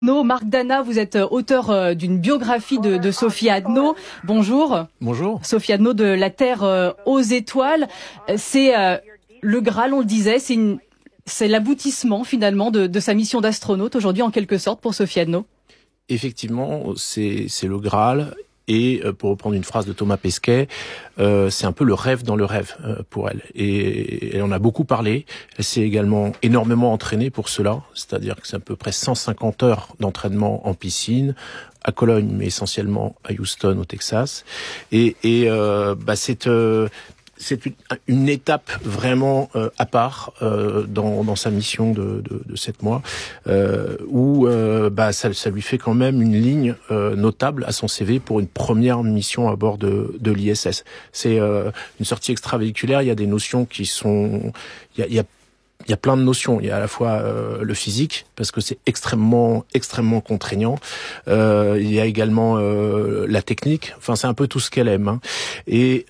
Marc Dana, vous êtes auteur d'une biographie de Sophie Adno. Bonjour. Bonjour. Sophie Adno de La Terre aux étoiles. C'est le Graal, on le disait, c'est l'aboutissement finalement de sa mission d'astronaute aujourd'hui en quelque sorte pour Sophie Adno. Effectivement, c'est le Graal. Et pour reprendre une phrase de Thomas Pesquet, c'est un peu le rêve dans le rêve pour elle. Et elle en a beaucoup parlé. Elle s'est également énormément entraînée pour cela. C'est-à-dire que c'est à peu près 150 heures d'entraînement en piscine, à Cologne, mais essentiellement à Houston, au Texas. C'est une étape vraiment à part dans sa mission de 7 mois où ça lui fait quand même une ligne notable à son CV pour une première mission à bord de l'ISS. C'est une sortie extravéhiculaire. Il y a des notions qui sont il y a plein de notions. Il y a à la fois le physique, parce que c'est extrêmement contraignant. Il y a également la technique. Enfin, c'est un peu tout ce qu'elle aime. Et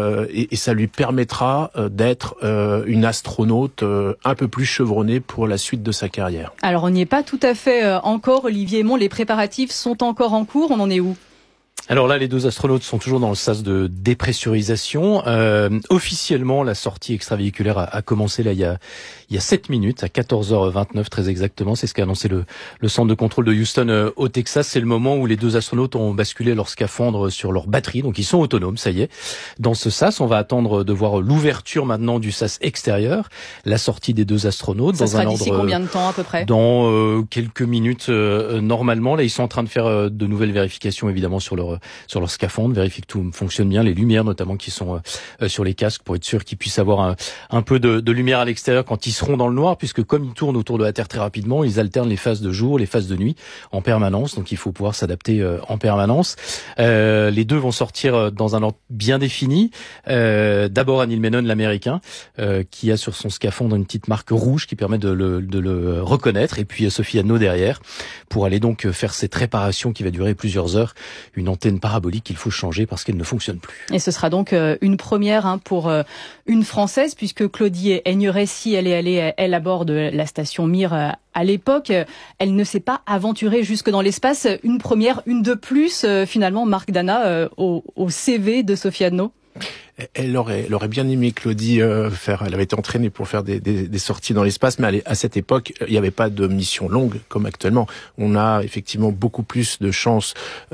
ça lui permettra d'être une astronaute un peu plus chevronnée pour la suite de sa carrière. Alors, on n'y est pas tout à fait encore, Olivier Aymon. Les préparatifs sont encore en cours. On en est où ? Alors là, les deux astronautes sont toujours dans le sas de dépressurisation. Officiellement, la sortie extravéhiculaire a commencé là il y a 7 minutes, à 14h29 très exactement. C'est ce qu'a annoncé le centre de contrôle de Houston au Texas. C'est le moment où les deux astronautes ont basculé leur scaphandre sur leur batterie, donc ils sont autonomes, ça y est. Dans ce sas, on va attendre de voir l'ouverture maintenant du sas extérieur, la sortie des deux astronautes. Ça sera d'ici combien de temps à peu près ? Dans quelques minutes normalement. Là, ils sont en train de faire de nouvelles vérifications évidemment sur leur scaphandre, vérifie que tout fonctionne bien, les lumières notamment qui sont sur les casques pour être sûr qu'ils puissent avoir un peu de lumière à l'extérieur quand ils seront dans le noir, puisque comme ils tournent autour de la Terre très rapidement, ils alternent les phases de jour, les phases de nuit en permanence, donc il faut pouvoir s'adapter en permanence. Les deux vont sortir dans un ordre bien défini. D'abord Neil Menon, l'américain, qui a sur son scaphandre une petite marque rouge qui permet de le reconnaître, et puis Sophie Adno derrière, pour aller donc faire cette réparation qui va durer plusieurs heures, une antenne parabolique qu'il faut changer parce qu'elle ne fonctionne plus. Et ce sera donc une première pour une Française, puisque Claudie Aigneret, si elle est allée, elle, à bord de la station Mir à l'époque, elle ne s'est pas aventurée jusque dans l'espace. Une première, une de plus, finalement, Marc Dana, au CV de Sophie Adno. Elle aurait bien aimé, Claudie, elle avait été entraînée pour faire des sorties dans l'espace, mais à cette époque, il n'y avait pas de mission longue comme actuellement. On a effectivement beaucoup plus de chances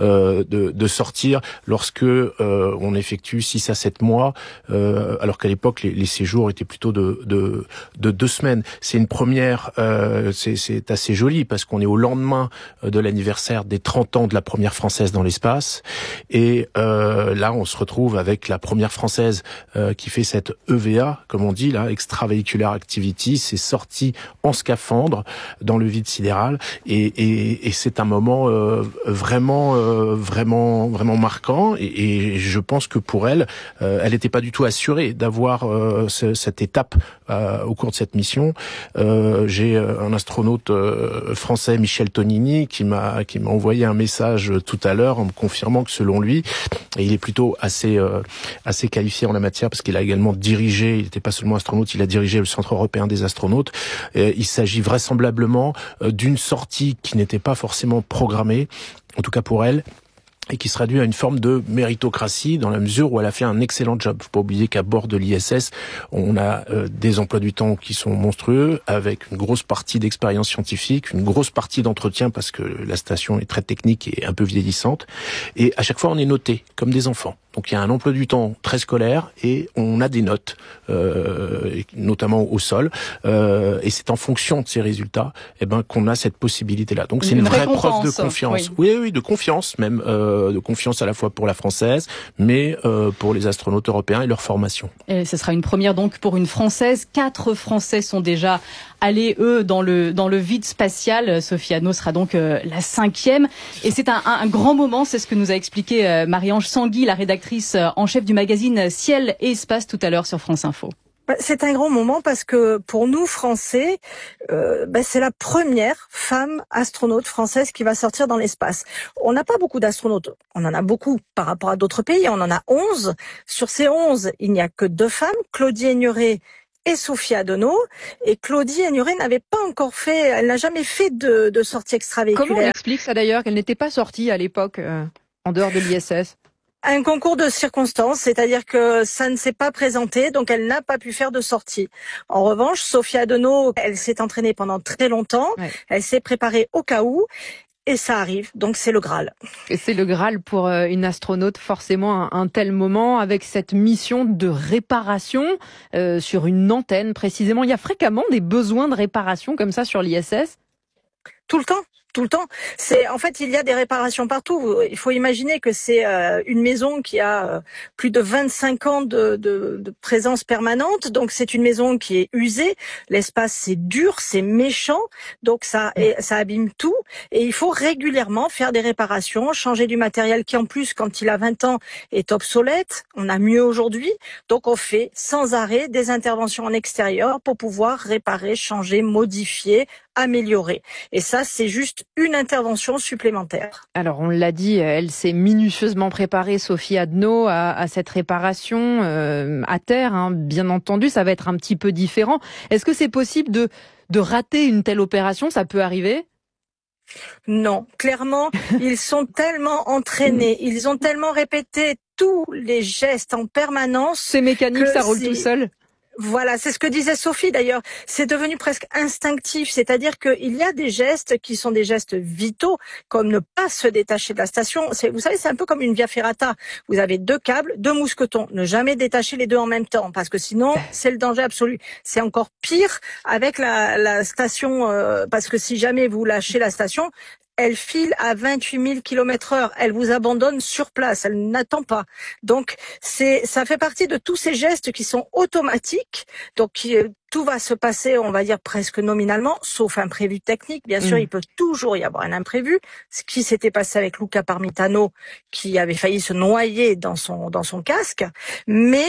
de sortir lorsque on effectue 6 à 7 mois, alors qu'à l'époque, les séjours étaient plutôt de 2 semaines. C'est une première, c'est assez joli parce qu'on est au lendemain de l'anniversaire des 30 ans de la première Française dans l'espace, et là, on se retrouve avec la première Française qui fait cette EVA, comme on dit là, Extravehicular Activity. C'est sorti en scaphandre dans le vide sidéral, et c'est un moment vraiment marquant, et je pense que pour elle, elle n'était pas du tout assurée d'avoir cette étape au cours de cette mission. J'ai un astronaute français, Michel Tonini, qui m'a envoyé un message tout à l'heure en me confirmant que selon lui, et il est plutôt assez qualifié en la matière parce qu'il a également dirigé, il n'était pas seulement astronaute, il a dirigé le Centre européen des astronautes. Il s'agit vraisemblablement d'une sortie qui n'était pas forcément programmée, en tout cas pour elle, et qui se traduit à une forme de méritocratie dans la mesure où elle a fait un excellent job. Faut pas oublier qu'à bord de l'ISS, on a des emplois du temps qui sont monstrueux, avec une grosse partie d'expérience scientifique, une grosse partie d'entretien parce que la station est très technique et un peu vieillissante, et à chaque fois on est noté comme des enfants. Donc il y a un emploi du temps très scolaire et on a des notes, notamment au sol, et c'est en fonction de ces résultats qu'on a cette possibilité-là. Donc c'est une vraie preuve de confiance. Oui, de confiance même, de confiance à la fois pour la Française, mais pour les astronautes européens et leur formation. Et ce sera une première donc pour une Française. 4 Français sont déjà allés, eux, dans le vide spatial. Sophie Adno sera donc la 5e. Et c'est un grand moment, c'est ce que nous a expliqué Marie-Ange Sangui, la rédactrice en chef du magazine Ciel et Espace tout à l'heure sur France Info. C'est un grand moment parce que pour nous Français, c'est la première femme astronaute française qui va sortir dans l'espace. On n'a pas beaucoup d'astronautes, on en a beaucoup par rapport à d'autres pays, on en a 11. Sur ces 11, il n'y a que 2 femmes, Claudie Aigneret et Sophie Adenau. Et Claudie Aigneret elle n'a jamais fait de sortie extravéhiculaire. Comment on explique ça d'ailleurs, qu'elle n'était pas sortie à l'époque en dehors de l'ISS? Un concours de circonstances, c'est-à-dire que ça ne s'est pas présenté, donc elle n'a pas pu faire de sortie. En revanche, Sophie Adenau, elle s'est entraînée pendant très longtemps, elle s'est préparée au cas où, et ça arrive, donc c'est le Graal. Et c'est le Graal pour une astronaute, forcément, un tel moment, avec cette mission de réparation sur une antenne, précisément. Il y a fréquemment des besoins de réparation comme ça sur l'ISS? Tout le temps. En fait, il y a des réparations partout. Il faut imaginer que c'est une maison qui a plus de 25 ans de présence permanente. Donc, c'est une maison qui est usée. L'espace, c'est dur, c'est méchant. Donc, ça abîme tout. Et il faut régulièrement faire des réparations, changer du matériel qui, en plus, quand il a 20 ans, est obsolète. On a mieux aujourd'hui. Donc, on fait sans arrêt des interventions en extérieur pour pouvoir réparer, changer, modifier, améliorer. Et ça, c'est juste une intervention supplémentaire. Alors, on l'a dit, elle s'est minutieusement préparée, Sophie Adenau, à cette réparation à terre. Hein. Bien entendu, ça va être un petit peu différent. Est-ce que c'est possible de rater une telle opération? Ça peut arriver? Non, clairement, ils sont tellement entraînés, ils ont tellement répété tous les gestes en permanence. C'est mécanique, ça roule tout seul? Voilà, c'est ce que disait Sophie d'ailleurs. C'est devenu presque instinctif, c'est-à-dire qu'il y a des gestes qui sont des gestes vitaux, comme ne pas se détacher de la station. Vous savez, c'est un peu comme une via ferrata. Vous avez 2 câbles, 2 mousquetons. Ne jamais détacher les 2 en même temps, parce que sinon, c'est le danger absolu. C'est encore pire avec la station, parce que si jamais vous lâchez la station, elle file à 28 000 km/h. Elle vous abandonne sur place. Elle n'attend pas. Donc, ça fait partie de tous ces gestes qui sont automatiques. Donc, tout va se passer, on va dire, presque nominalement, sauf imprévu technique. Bien sûr, il peut toujours y avoir un imprévu. Ce qui s'était passé avec Luca Parmitano, qui avait failli se noyer dans son casque. Mais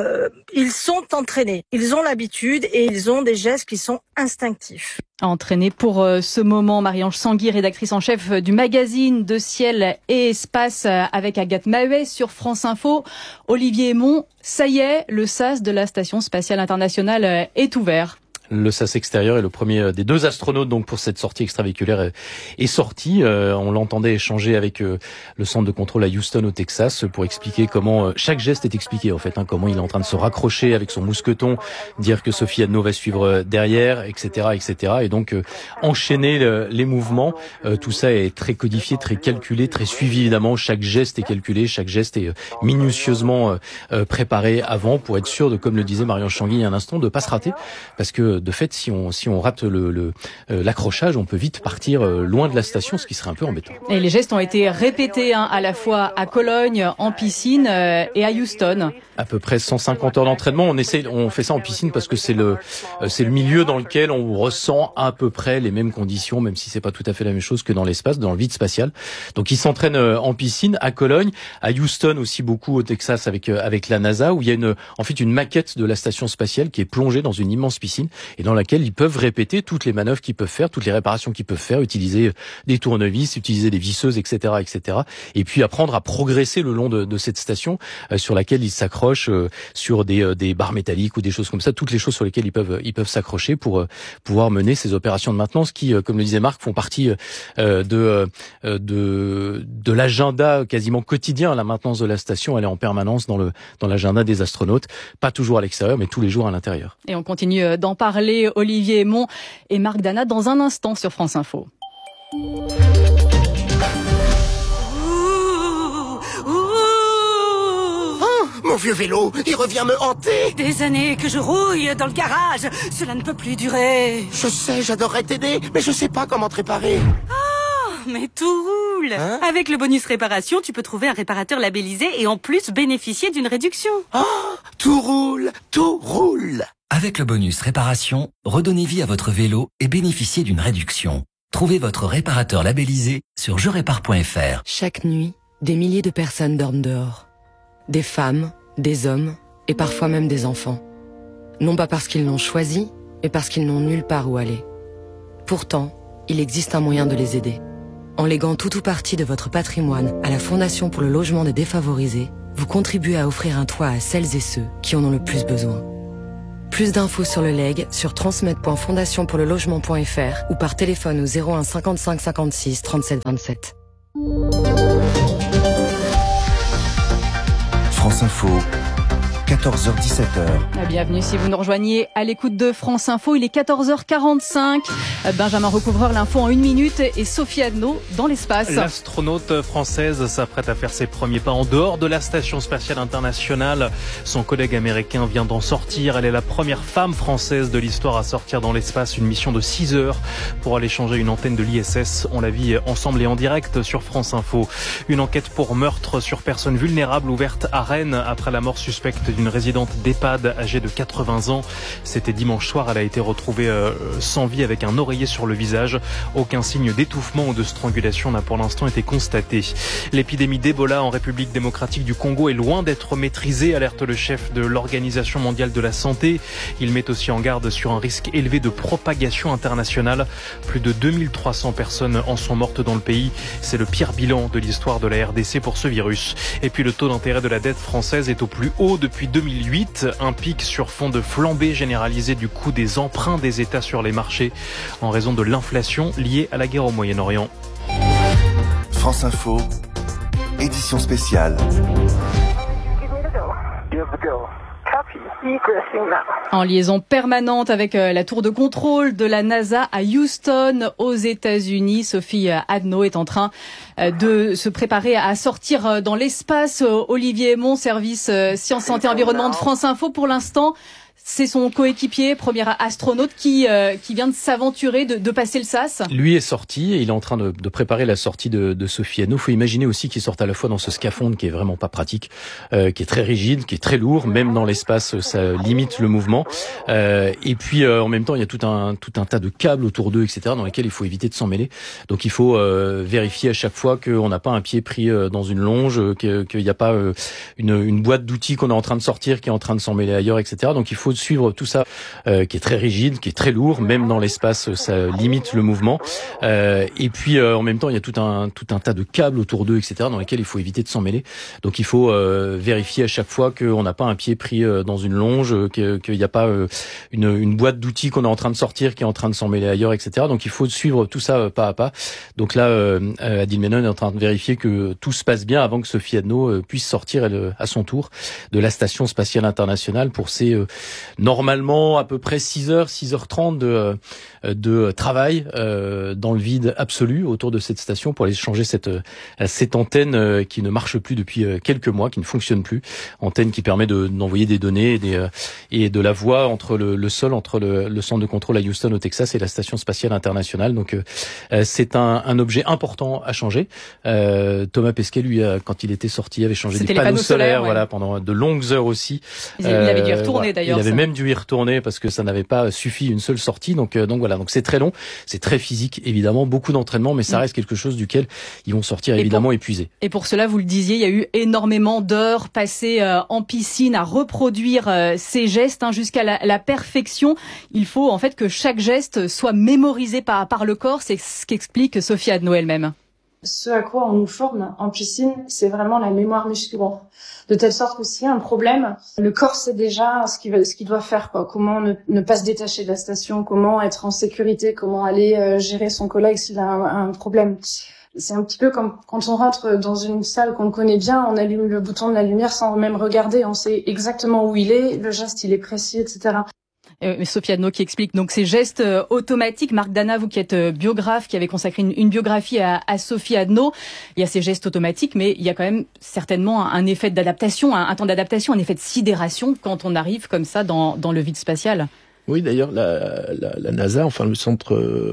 ils sont entraînés. Ils ont l'habitude et ils ont des gestes qui sont instinctifs. Entraînée pour ce moment, Marie-Ange Sanguy, rédactrice en chef du magazine de Ciel et Espace avec Agathe Maheuet sur France Info. Olivier Aymon, ça y est, le sas de la Station Spatiale Internationale est ouvert. Le sas extérieur est le premier des 2 astronautes donc pour cette sortie extravéhiculaire est sorti. On l'entendait échanger avec le centre de contrôle à Houston au Texas pour expliquer comment chaque geste est expliqué en fait, comment il est en train de se raccrocher avec son mousqueton, dire que Sophie Adenau va suivre derrière, etc., et donc enchaîner les mouvements. Tout ça est très codifié, très calculé, très suivi évidemment. Chaque geste est calculé, chaque geste est minutieusement préparé avant pour être sûr de, comme le disait Marie-Ange Sanguy il y a un instant, de pas se rater, parce que de fait, si on rate l'accrochage, on peut vite partir loin de la station, ce qui serait un peu embêtant. Et les gestes ont été répétés à la fois à Cologne, en piscine et à Houston. À peu près 150 heures d'entraînement. On fait ça en piscine parce que c'est le milieu dans lequel on ressent à peu près les mêmes conditions, même si c'est pas tout à fait la même chose que dans l'espace, dans le vide spatial. Donc ils s'entraînent en piscine à Cologne, à Houston aussi beaucoup au Texas avec la NASA, où il y a une maquette de la station spatiale qui est plongée dans une immense piscine et dans laquelle ils peuvent répéter toutes les manœuvres qu'ils peuvent faire, toutes les réparations qu'ils peuvent faire, utiliser des tournevis, utiliser des visseuses, etc., et puis apprendre à progresser le long de cette station sur laquelle ils s'accrochent sur des barres métalliques ou des choses comme ça, toutes les choses sur lesquelles ils peuvent s'accrocher pour pouvoir mener ces opérations de maintenance qui, comme le disait Marc, font partie de l'agenda quasiment quotidien. La maintenance de la station, elle est en permanence dans l'agenda des astronautes, pas toujours à l'extérieur, mais tous les jours à l'intérieur. Et on continue d'en parler, Olivier Aymon et Marc Dana, dans un instant sur France Info. Mon vieux vélo, il revient me hanter. Des années que je rouille dans le garage, cela ne peut plus durer. Je sais, j'adorerais t'aider, mais je sais pas comment te réparer. Oh, mais tout roule. Avec le bonus réparation, tu peux trouver un réparateur labellisé et en plus bénéficier d'une réduction. Oh, tout roule, tout roule. Avec le bonus réparation, redonnez vie à votre vélo et bénéficiez d'une réduction. Trouvez votre réparateur labellisé sur jerépare.fr. Chaque nuit, des milliers de personnes dorment dehors. Des femmes, des hommes et parfois même des enfants. Non pas parce qu'ils l'ont choisi, mais parce qu'ils n'ont nulle part où aller. Pourtant, il existe un moyen de les aider. En léguant tout ou partie de votre patrimoine à la Fondation pour le logement des défavorisés, vous contribuez à offrir un toit à celles et ceux qui en ont le plus besoin. Plus d'infos sur le leg sur transmed.fondationpourlelogement.fr ou par téléphone au 01 55 56 37 27. France Info, 14h-17h. Bienvenue si vous nous rejoignez à l'écoute de France Info. Il est 14h45. Benjamin Recouvreur, l'info en 1 minute et Sophie Adno dans l'espace. L'astronaute française s'apprête à faire ses premiers pas en dehors de la Station spatiale internationale. Son collègue américain vient d'en sortir. Elle est la première femme française de l'histoire à sortir dans l'espace. Une mission de 6 heures pour aller changer une antenne de l'ISS. On la vit ensemble et en direct sur France Info. Une enquête pour meurtre sur personnes vulnérables ouverte à Rennes après la mort suspecte d'une résidente d'EHPAD âgée de 80 ans. C'était dimanche soir. Elle a été retrouvée sans vie avec un oreiller sur le visage. Aucun signe d'étouffement ou de strangulation n'a pour l'instant été constaté. L'épidémie d'Ebola en République démocratique du Congo est loin d'être maîtrisée, alerte le chef de l'Organisation mondiale de la santé. Il met aussi en garde sur un risque élevé de propagation internationale. Plus de 2300 personnes en sont mortes dans le pays. C'est le pire bilan de l'histoire de la RDC pour ce virus. Et puis le taux d'intérêt de la dette française est au plus haut depuis 2008. Un pic sur fond de flambée généralisée du coût des emprunts des États sur les marchés en raison de l'inflation liée à la guerre au Moyen-Orient. France Info, édition spéciale. En liaison permanente avec la tour de contrôle de la NASA à Houston, aux États-Unis, Sophie Adno est en train de se préparer à sortir dans l'espace. Olivier Aymon, service Sciences, Santé, Environnement de France Info. Pour l'instant, c'est son coéquipier, premier astronaute, qui vient de s'aventurer, de passer le sas. Lui est sorti et il est en train de préparer la sortie de Sophie Adno. Il faut imaginer aussi qu'il sorte à la fois dans ce scaphandre qui est vraiment pas pratique, qui est très rigide, qui est très lourd, même dans l'espace, ça limite le mouvement. Et puis en même temps, il y a tout un tas de câbles autour d'eux, etc., dans lesquels il faut éviter de s'en mêler. Donc il faut vérifier à chaque fois qu'on n'a pas un pied pris dans une longe, qu'il n'y a pas une boîte d'outils qu'on est en train de sortir, qui est en train de s'en mêler ailleurs, etc. Donc il faut suivre tout ça, qui est très rigide, qui est très lourd, même dans l'espace, ça limite le mouvement. Et puis en même temps, il y a tout un tas de câbles autour d'eux, etc., dans lesquels il faut éviter de s'en mêler. Donc il faut vérifier à chaque fois qu'on n'a pas un pied pris dans une longe, qu'il n'y a pas une boîte d'outils qu'on est en train de sortir, qui est en train de s'en mêler ailleurs, etc. Donc il faut suivre tout ça pas à pas. Donc là, Adil Menon est en train de vérifier que tout se passe bien avant que Sophie Adno puisse sortir elle, à son tour de la Station spatiale internationale pour ses normalement à peu près 6h30 de travail dans le vide absolu autour de cette station pour aller changer cette antenne qui ne marche plus depuis quelques mois, qui ne fonctionne plus, antenne qui permet d'envoyer des données et de la voix entre le sol, entre le centre de contrôle à Houston au Texas et la Station spatiale internationale. Donc c'est un objet important à changer. Thomas Pesquet, lui, quand il était sorti, avait changé des panneaux solaires, ouais. Voilà, pendant de longues heures aussi. Il avait dû y retourner d'ailleurs. Il avait même dû y retourner parce que ça n'avait pas suffi une seule sortie. Donc voilà, donc c'est très long, c'est très physique évidemment, beaucoup d'entraînement, mais ça reste quelque chose duquel ils vont sortir évidemment épuisés. Et pour cela, vous le disiez, il y a eu énormément d'heures passées en piscine à reproduire ces gestes jusqu'à la perfection. Il faut en fait que chaque geste soit mémorisé par le corps. C'est ce qu'explique Sophie Adno elle-même. Ce à quoi on nous forme en piscine, c'est vraiment la mémoire musculaire. De telle sorte que s'il y a un problème, le corps sait déjà ce qu'il doit faire, quoi. Comment ne pas se détacher de la station, comment être en sécurité, comment aller gérer son collègue s'il a un problème. C'est un petit peu comme quand on rentre dans une salle qu'on connaît bien, on allume le bouton de la lumière sans même regarder, on sait exactement où il est, le geste il est précis, etc. Sophie Adno qui explique donc ces gestes automatiques. Marc Dana, vous qui êtes biographe, qui avez consacré une biographie à Sophie Adno, il y a ces gestes automatiques, mais il y a quand même certainement un effet d'adaptation, un temps d'adaptation, un effet de sidération quand on arrive comme ça dans le vide spatial. Oui, d'ailleurs, la NASA, enfin le centre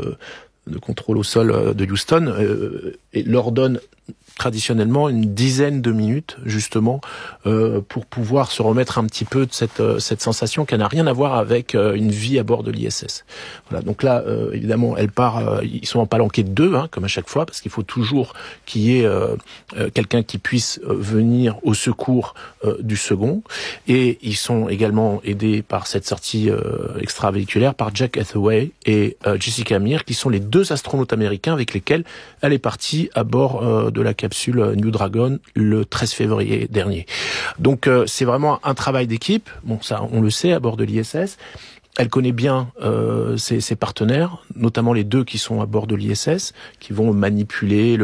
de contrôle au sol de Houston, leur donne traditionnellement une dizaine de minutes justement pour pouvoir se remettre un petit peu de cette sensation qui n'a rien à voir avec une vie à bord de l'ISS. Voilà, donc là évidemment elle part, ils sont en palanquée de deux comme à chaque fois, parce qu'il faut toujours qu'il y ait quelqu'un qui puisse venir au secours du second, et ils sont également aidés par cette sortie extravéhiculaire par Jack Hathaway et Jessica Meir, qui sont les deux astronautes américains avec lesquels elle est partie à bord de la capsule New Dragon le 13 février dernier. Donc c'est vraiment un travail d'équipe. Bon, ça on le sait à bord de l'ISS. Elle connaît bien ses partenaires, notamment les 2 qui sont à bord de l'ISS, qui vont manipuler